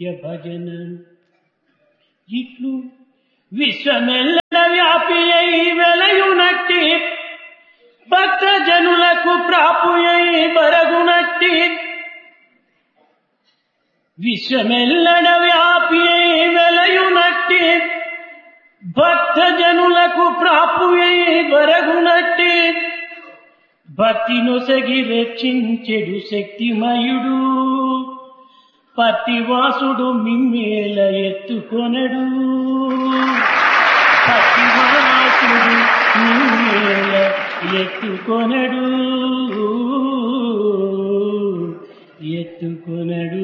నిత్య భజన ఇట్లు విశ్వమెల్ల వ్యాపి అయి వెలయునట్టి భక్త జనులకు ప్రాపుయై బరగునట్టి విశ్వమెల్లడ వ్యాపి అయి వెలయునట్టి భక్త జనులకు ప్రాపుయై బరగునట్టి భక్తి నొసగి రక్షించెడు శక్తిమయుడు పతివాసుడు మిమ్మేల ఎత్తుకొనడు పతివాసుడు మిమ్మేల ఎత్తుకొనడు ఎత్తుకొనడు.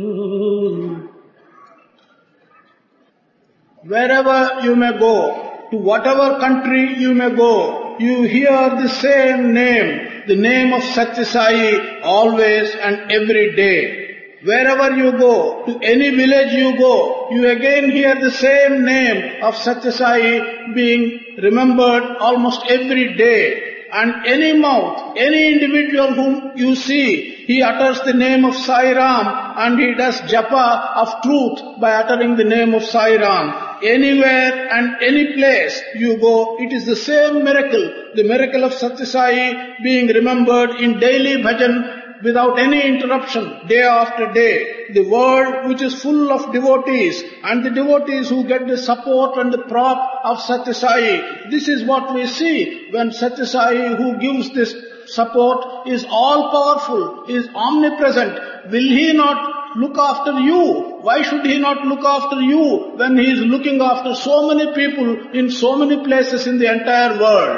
Wherever you may go, to whatever country you may go, you hear the same name, the name of Satya Sai, always and every day. Wherever you go, to any village you go, you again hear the same name of Satya Sai being remembered almost every day. And any mouth, any individual whom you see, he utters the name of Sai Ram and he does japa of truth by uttering the name of Sai Ram. Anywhere and any place you go, it is the same miracle, the miracle of Satya Sai being remembered in daily bhajan without any interruption, day after day. The world which is full of devotees and the devotees who get the support and the prop of Satya Sai. This is what we see when Satya Sai, who gives this support, is all powerful, is omnipresent. Will he not look after you? Why should he not look after you when he is looking after so many people in so many places in the entire world?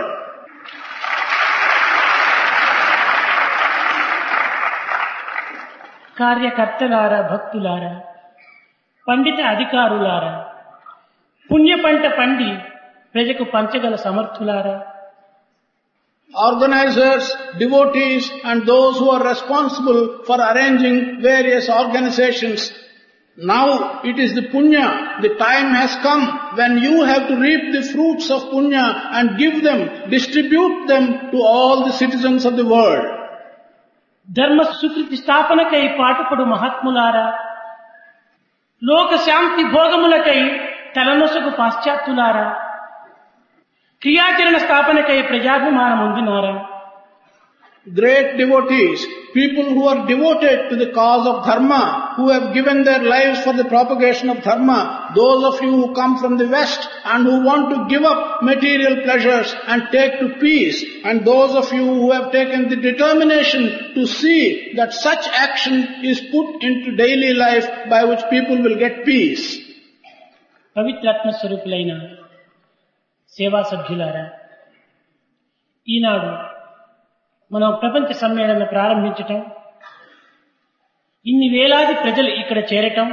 కార్యకర్తలారా, భక్తులారా, పండిత అధికారులారా, పుణ్య పంట పండి ప్రజకు పంచగల సమర్థులారా, organizers, devotees and those who are responsible for arranging various organizations. Now it is the punya, the time has come when you have to reap the fruits of punya and give them, distribute them to all the citizens of the world. ధర్మ సుకృతి స్థాపనకై పాటుపడు మహాత్ములారా, లోక శాంతి భోగములకై తలనొసగు పాశ్చాత్యులారా, క్రియాచరణ స్థాపనకై ప్రజాభిమానం పొందినారా. Great devotees, people who are devoted to the cause of dharma, who have given their lives for the propagation of dharma, those of you who come from the west and who want to give up material pleasures and take to peace, and those of you who have taken the determination to see that such action is put into daily life by which people will get peace. పవిత్రాత్మ స్వరూపులైన సేవా సభ్యులారా, ఈనాడు మనం ప్రపంచ సమ్మేళన ప్రారంభించటం, ఇన్ని వేలాది ప్రజలు ఇక్కడ చేరటం,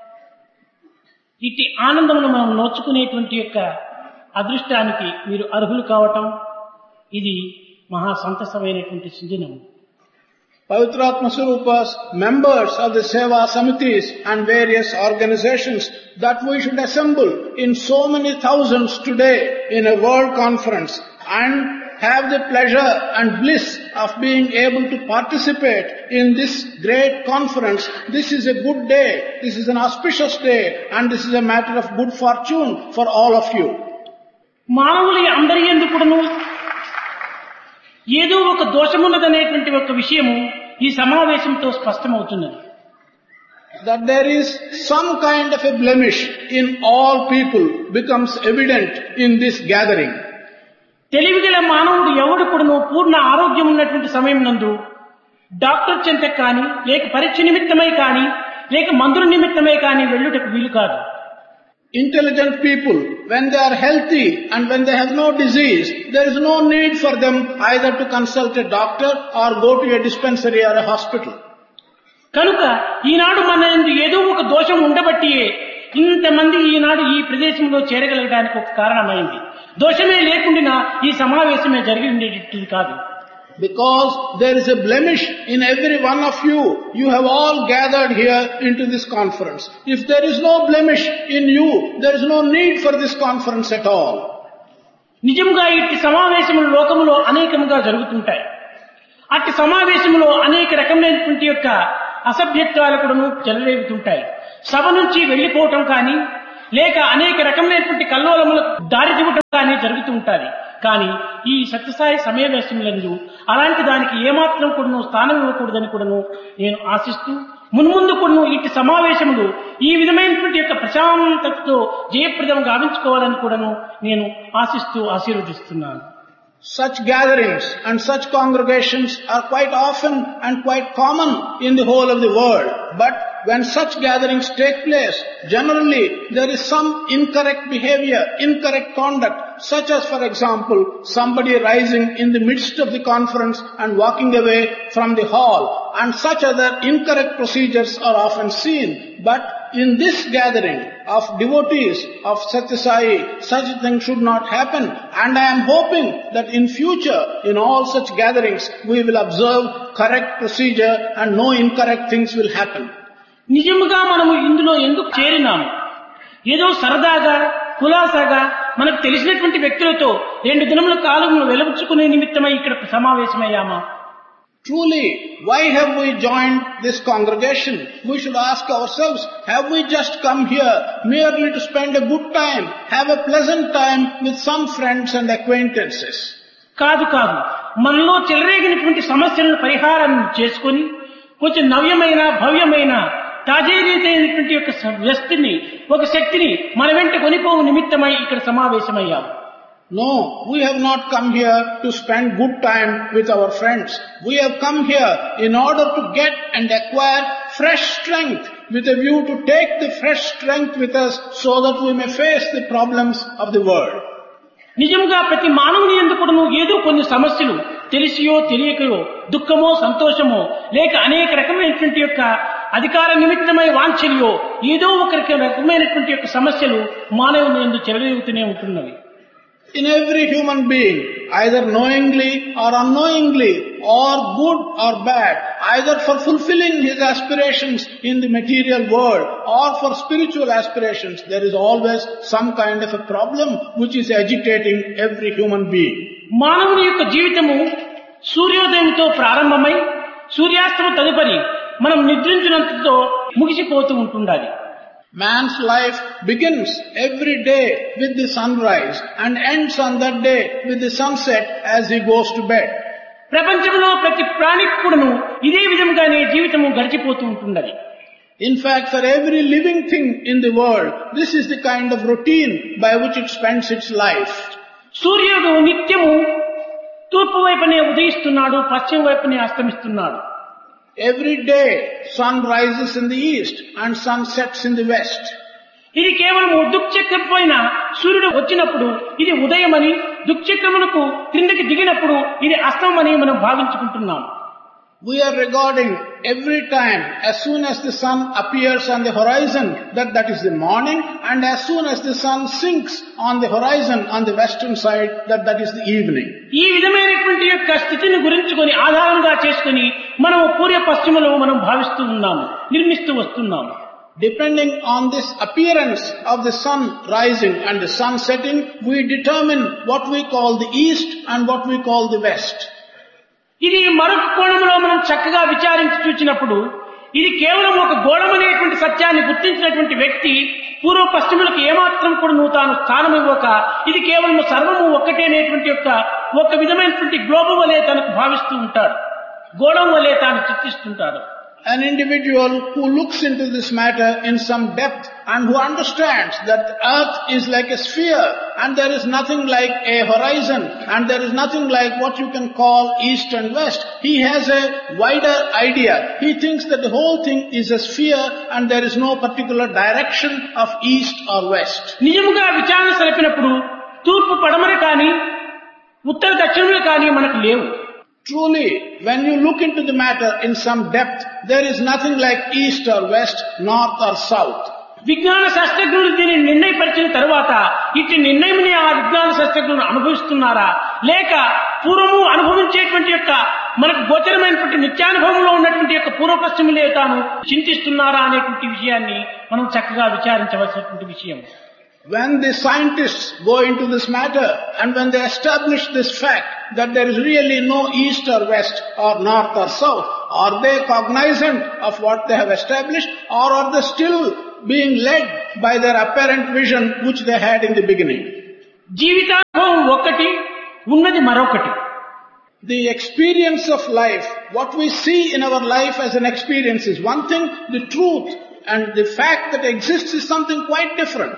ఇట్టి ఆనందమును మనం నోచుకునేటువంటి యొక్క అదృష్టానికి మీరు అర్హులు కావటం, ఇది మహా సంతసమైనటువంటి సుదినం. Pavitratma Swarupas, members of the Seva Samitis and various organizations, that we should assemble in so many thousands today in a world conference and have the pleasure and bliss of being able to participate in this great conference. This is a good day, this is an auspicious day, and this is a matter of good fortune for all of you. మానవులు అందరి యందు కూడాను ఏదో ఒక దోషమున్నదనేటువంటి ఒక విషయము ఈ సమావేశంతో స్పష్టమవుతున్నది. That there is some kind of a blemish in all people becomes evident in this gathering. తెలివిగల మానవుడు ఎవడు కూడాను పూర్ణ ఆరోగ్యం ఉన్నటువంటి సమయం నందు డాక్టర్ చెంతకు కానీ, లేక పరీక్ష నిమిత్తమై కానీ, లేక మందుల నిమిత్తమై కానీ వెళ్ళుటకు వీలు కాదు. Intelligent people, when they are healthy and when they have no disease, there is no need for them either to consult a doctor or go to a dispensary or a hospital. కనుక ఈనాడు మన యందు ఏదో ఒక దోషం ఉండబట్టియే ఇంతమంది ఈనాడు ఈ ప్రదేశంలో చేరగలగడానికి ఒక కారణమైంది. దోషమే లేకుండా ఈ సమావేశమే జరిగి ఉండేటట్టు కాదు. Because there is a blemish in every one of you, you have all gathered here into this conference. If there is no blemish in you, there is no need for this conference at all. నిజంగా ఇట్టి సమావేశములు లోకములో అనేకముగా జరుగుతుంటాయి. అట్టి సమావేశములో అనేక రకమైనటువంటి యొక్క అసభ్యత్వాలు కూడాను చెలరేగుతుంటాయి. సభ నుంచి వెళ్లిపోవటం కానీ లేక అనేక రకమైనటువంటి కల్లోలములకు దారి తీవటం కానీ జరుగుతూ ఉంటుంది. కానీ ఈ సత్యసాయి సమావేశములందు అలాంటి దానికి ఏమాత్రం కూడాను స్థానం ఇవ్వకూడదని కూడాను నేను ఆశిస్తూ మున్ముందు కూడాను ఇటు సమావేశములు ఈ విధమైనటువంటి యొక్క ప్రశాంతతతో జయప్రదం గావించుకోవాలని కూడాను నేను ఆశిస్తూ ఆశీర్వదిస్తున్నాను. Such gatherings and such congregations are quite often and quite common in the whole of the world. But when such gatherings take place, generally there is some incorrect behavior, incorrect conduct, such as, for example, somebody rising in the midst of the conference and walking away from the hall, and such other incorrect procedures are often seen. But in this gathering of devotees of Satya Sai, such a thing should not happen, and I am hoping that in future, in all such gatherings, we will observe correct procedure and no incorrect things will happen. నిజముగా మనము ఇందులో ఎందుకు చేరినాము? ఏదో సరదాగా కులాసాగా మనకు తెలిసినటువంటి వ్యక్తులతో 2 దినముల కాలమును వెలువచ్చుకునే నిమిత్తమై ఇక్కడ సమావేశమయ్యామా? Truly, why have we joined this congregation? We should ask ourselves, have we just come here merely to spend a good time, have a pleasant time with some friends and acquaintances? కాదు కాదు, మనలో చెలరేగినటువంటి సమస్యలను పరిహారం చేసుకొని కొంచెం నవ్యమైన భవ్యమైన తాజేరీతైనటువంటి యొక్క వ్యక్తిని ఒక శక్తిని మన వెంట కొనిపోవు నిమిత్తమై ఇక్కడ సమావేశమయ్యాము. No, we have not come here to spend good time with our friends. We have come here in order to get and acquire fresh strength with a view to take the fresh strength with us so that we may face the problems of the world. నిజంగా ప్రతి మానవుని ఎందుకు ఏదో కొన్ని సమస్యలు తెలిసియో తెలియకయో దుఃఖమో సంతోషమో లేక అనేక రకమైనటువంటి యొక్క అధికార నిమిత్తమై వాంఛల్యో ఏదో ఒక రకమైనటువంటి యొక్క సమస్యలు మానవుని యందు చెలరేగుతూనే ఉంటున్నవి. In every human being, either knowingly or unknowingly, or good or bad, either for fulfilling his aspirations in the material world or for spiritual aspirations, there is always some kind of a problem which is agitating every human being. మానవుని యొక్క జీవితము సూర్యోదయంతో ప్రారంభమై సూర్యాస్తమ తదుపరి మనం నిద్రించినంతతో ముగిసిపోతూ ఉంటుండాలి. Man's life begins every day with the sunrise and ends on that day with the sunset as he goes to bed. ప్రపంచంలో ప్రతి ప్రాణికి కూడాను ఇదే విధంగానే జీవితము గడిచిపోతూ ఉంటున్నది. In fact, for every living thing in the world, this is the kind of routine by which it spends its life. సూర్యుడు నిత్యము తూర్పు వైపునే ఉదయిస్తున్నాడు, పశ్చిమ వైపునే అస్తమిస్తున్నాడు. Every day, sun rises in the east and sun sets in the west. ఇది కేవలం దుక్చక్రం పైన సూర్యుడు వచ్చినప్పుడు ఇది ఉదయమని, దుక్చక్రమునకు క్రిందకి దిగినప్పుడు ఇది అస్తమని మనం భావించుకుంటున్నాం. We are regarding every time as soon as the sun appears on the horizon that is the morning, and as soon as the sun sinks on the horizon on the western side that is the evening. ఈ విధమైనటువంటి యొక్క స్థితిని గురించుకొని ఆధారంగా చేసుకొని మనం పూర్వ పశ్చిమలో మనం భావిస్తూ ఉన్నాము, నిర్మిస్తూ వస్తున్నాము. Depending on this appearance of the sun rising and the sun setting, we determine what we call the east and what we call the west. ఇది మరొక కోణంలో మనం చక్కగా విచారించి చూచినప్పుడు ఇది కేవలం ఒక గోళమనేటువంటి సత్యాన్ని గుర్తించినటువంటి వ్యక్తి పూర్వ పశ్చిమలకు ఏమాత్రం కూడా తాను స్థానం ఇవ్వక ఇది కేవలం సర్వము ఒక్కటేనేటువంటి యొక్క ఒక విధమైనటువంటి గ్లోబ్ వలె తనకు భావిస్తూ ఉంటాడు, గోళం వలె తాను చిత్తిస్తుంటాడు. An individual who looks into this matter in some depth and who understands that the earth is like a sphere and there is nothing like a horizon and there is nothing like what you can call east and west. He has a wider idea. He thinks that the whole thing is a sphere and there is no particular direction of east or west. నిజముగా విచారణ సరిపినప్పుడు తూర్పు పడమర కానీ ఉత్తర దక్షిణములు కానీ మనకు లేవు. Truly, when you look into the matter in some depth, there is nothing like east or west, north or south. విజ్ఞాన శాస్త్రజ్ఞులు దీన్ని నిర్ణయపరిచిన తర్వాత ఇట్టి నిర్ణయముని ఆ విజ్ఞాన శాస్త్రజ్ఞులు అనుభవిస్తున్నారా లేక పూర్వము అనుభవించేటువంటి యొక్క మనకు గోచరమైనటువంటి నిత్యానుభవంలో ఉన్నటువంటి యొక్క పూర్వ పశ్చిమలే తాను చింతిస్తున్నారా అనేటువంటి విషయాన్ని మనం చక్కగా విచారించవలసినటువంటి విషయం. When the scientists go into this matter and when they establish this fact that there is really no east or west or north or south, are they cognizant of what they have established or are they still being led by their apparent vision which they had in the beginning. జీవితానుభవం ఒకటి, ఉన్నది మరొకటి. The experience of life, what we see in our life as an experience is one thing, the truth and the fact that exists is something quite different.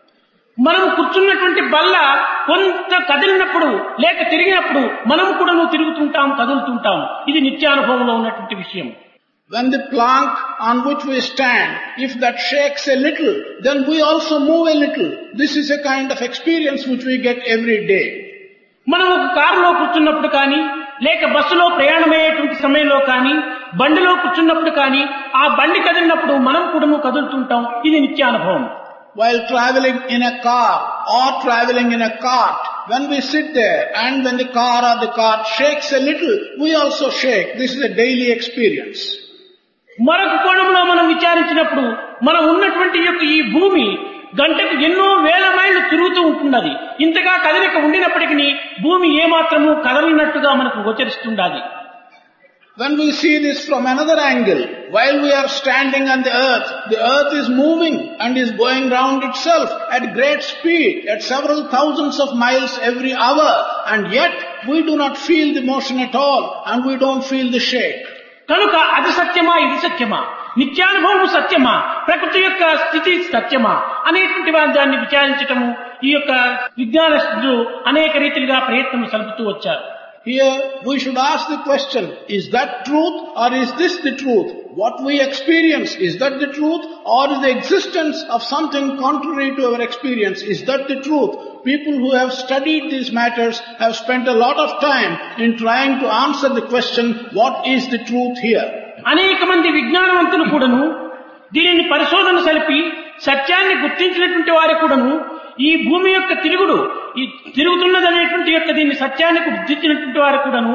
మనం కూర్చున్నటువంటి బల్ల కొంత కదిలినప్పుడు లేక తిరిగినప్పుడు మనం కూడా తిరుగుతుంటాం, కదులుతుంటాం. ఇది నిత్యానుభవంలో ఉన్నటువంటి విషయం. When the plank on which we stand, if that shakes a little, then we also move a little. This is a kind of experience which we get every day. మనం ఒక కారులో కూర్చున్నప్పుడు కానీ, లేక బస్సులో ప్రయాణమయ్యేటువంటి సమయంలో కానీ, బండిలో కూర్చున్నప్పుడు కానీ, ఆ బండి కదిలినప్పుడు మనం కూడా కదులుతుంటాం. ఇది నిత్యానుభవం. While traveling in a car or traveling in a cart, when we sit there and when the car or the cart shakes a little, we also shake. This is a daily experience. మరొక కోణంలో మనం విచారించినప్పుడు మనం ఉన్నటువంటి యొక్క ఈ భూమి గంటకు ఎన్నో వేల మైళ్ళు తిరుగుతూ ఉంటున్నది. ఇంతగా కదలిక ఉండినప్పటికీ భూమి ఏమాత్రము కదలినట్టుగా మనకు గోచరిస్తుండాలి. When we see this from another angle, while we are standing on the earth is moving and is going round itself at great speed, at several thousands of miles every hour, and yet we do not feel the motion at all and we don't feel the shake. కనుక అది సత్యమా, ఇది సత్యమా, నిత్యానుభవం సత్యమా, ప్రకృతి యొక్క స్థితి సత్యమా అనేటువంటి దాన్ని విచారించటము ఈ యొక్క విజ్ఞానస్తులు అనేక రీతిలుగా ప్రయత్నం సలుపుతూ వచ్చారు. Here we should ask the question, is that truth or is this the truth? What we experience, is that the truth or is the existence of something contrary to our experience? Is that the truth? People who have studied these matters have spent a lot of time in trying to answer the question, what is the truth here? అనేక మంది విజ్ఞానవంతులు కూడాను దీనిని పరిశోధన సలిపి సత్యాన్ని గుర్తించినటువంటి వారు కూడాను ఈ భూమి యొక్క తిరుగుడు, ఈ తిరుగుతున్నదనేటువంటి యొక్క దీన్ని సత్యాన్ని గుర్తించినటువంటి వారు కూడాను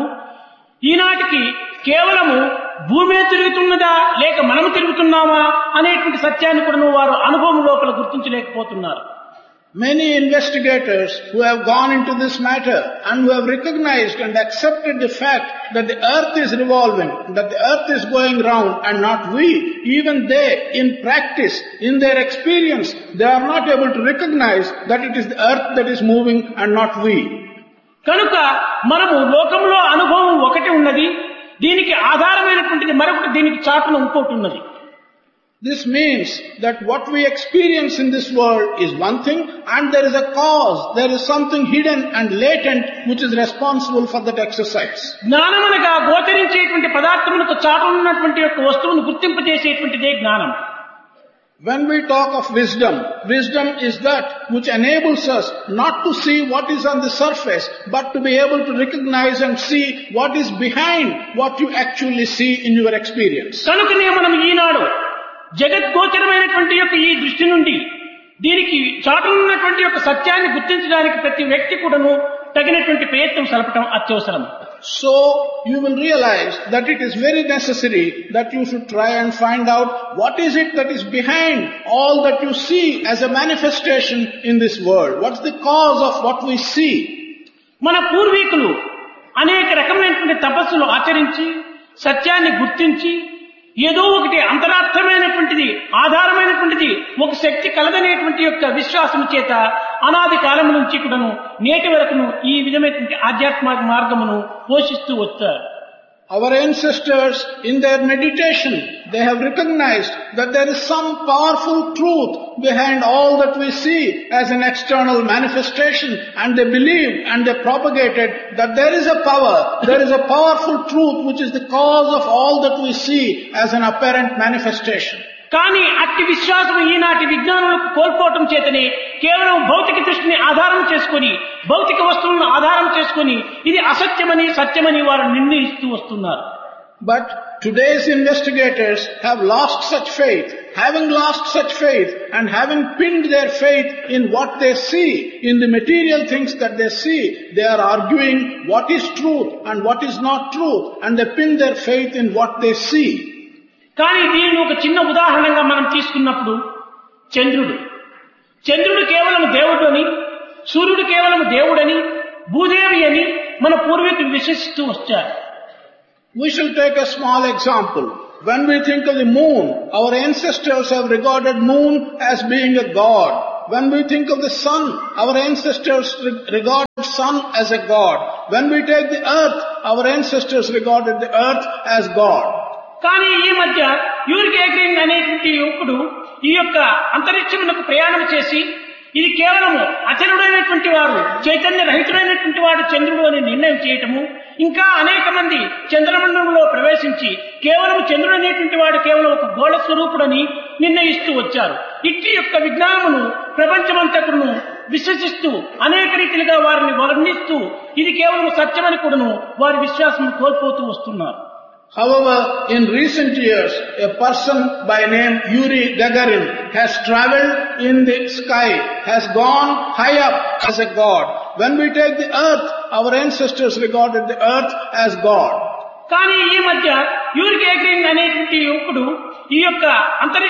ఈనాటికి కేవలము భూమే తిరుగుతున్నదా లేక మనము తిరుగుతున్నామా అనేటువంటి సత్యాన్ని కూడాను వారు అనుభవం లోపల గుర్తించలేకపోతున్నారు. Many investigators who have gone into this matter and who have recognized and accepted the fact that the earth is revolving, that the earth is going round and not we, even they in practice, in their experience, they are not able to recognize that it is the earth that is moving and not we. కనుక మనము లోకంలో అనుభవం ఒకటి ఉన్నది, దీనికి ఆధారమైనటువంటిది మరొకటి, దీనికి చాటున ఇంకోటి ఉన్నది. This means that what we experience in this world is one thing and there is a cause, there is something hidden and latent which is responsible for that exercise. జ్ఞానమనగా గోచరించేటువంటి పదార్థములకు చాటున్నటువంటి యొక్క వస్తువును గుర్తింపజేసేటువంటిదే జ్ఞానం. When we talk of wisdom, wisdom is that which enables us not to see what is on the surface, but to be able to recognize and see what is behind what you actually see in your experience. కనుకనే మనం ఈనాడు జగద్గోచరమైనటువంటి యొక్క ఈ దృష్టి నుండి దీనికి చాటున్నటువంటి యొక్క సత్యాన్ని గుర్తించడానికి ప్రతి వ్యక్తి కూడాను తగినటువంటి ప్రయత్నం సలపటం అత్యవసరం. So you will realize that it is very necessary that you should try and find out what is it that is behind all that you see as a manifestation in this world. What's the cause of what we see? మన పూర్వీకులు అనేక రకమైనటువంటి తపస్సులు ఆచరించి సత్యాన్ని గుర్తించి ఏదో ఒకటి అంతరార్థమైనటువంటిది, ఆధారమైనటువంటిది ఒక శక్తి కలదనేటువంటి యొక్క విశ్వాసం చేత అనాది కాలం నుంచి కూడాను నేటి వరకును ఈ విధమైనటువంటి ఆధ్యాత్మిక మార్గమును పోషిస్తూ వచ్చారు. Our ancestors, in their meditation, they have recognized that there is some powerful truth behind all that we see as an external manifestation, and they believed and they propagated that there is a power, there is a powerful truth which is the cause of all that we see as an apparent manifestation. కానీ అట్టి విశ్వాసం ఈనాటి విజ్ఞానులకు కోల్పోవటం చేతనే కేవలం భౌతిక దృష్టిని ఆధారం చేసుకుని, భౌతిక వస్తువులను ఆధారం చేసుకుని ఇది అసత్యమని సత్యమని వారు నిర్ణయిస్తూ వస్తున్నారు. But today's investigators have lost such faith. Having lost such faith and having pinned their faith in what they see, in the material things that they see, they are arguing what is truth and what is not truth, and they pin their faith in what they see. కానీ దీనిని ఒక చిన్న ఉదాహరణగా మనం తీసుకున్నప్పుడు చంద్రుడు కేవలం దేవుడు అని, సూర్యుడు కేవలం దేవుడని, భూదేవి అని మన పూర్వీకులు విశ్వసిస్తూ వచ్చారు. We shall take a small example. When we think of the moon, our ancestors have regarded moon as being a god. When we think of the sun, our ancestors regard sun as a god. When we take the earth, our ancestors regarded the earth as God. కానీ ఈ మధ్య Yuri గేగరిన్ అనేటువంటి యువకుడు ఈ యొక్క అంతరిక్షమునకు ప్రయాణం చేసి ఇది కేవలము అచలుడైనటువంటి వారు చైతన్య రహితుడైనటువంటి వాడు చంద్రుడు అని నిర్ణయం చేయటము, ఇంకా అనేక మంది చంద్రమండలంలో ప్రవేశించి కేవలం చంద్రుడు అనేటువంటి వాడు కేవలం ఒక గోళ స్వరూపుడని నిర్ణయిస్తూ వచ్చారు. ఇట్టి యొక్క విజ్ఞానమును ప్రపంచమంతకును విశ్వసిస్తూ అనేక రీతిలుగా వారిని వర్ణిస్తూ ఇది కేవలం సత్యమని కూడాను వారి విశ్వాసం కోల్పోతూ వస్తున్నారు. However, in recent years, a person by name Yuri Gagarin has travelled in the sky, has gone high up as a god. When we take the earth, our ancestors regarded the earth as God. కానీ ఈ మధ్య Yuri గేగరిన్ అనేటువంటి యువకుడు ఈ యొక్క అంతరిక్ష